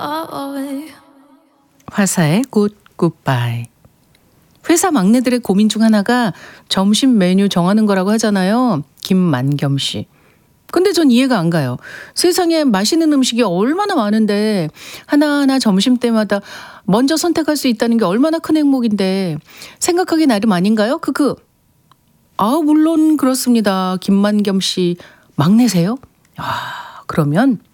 화사의 굿 굿바이. 회사 막내들의 고민 중 하나가 점심 메뉴 정하는 거라고 하잖아요. 김만겸 씨. 근데 전 이해가 안 가요. 세상에 맛있는 음식이 얼마나 많은데 하나하나 점심때마다 먼저 선택할 수 있다는 게 얼마나 큰 행복인데 생각하기 나름 아닌가요? 물론 그렇습니다. 김만겸 씨 막내세요? 그러면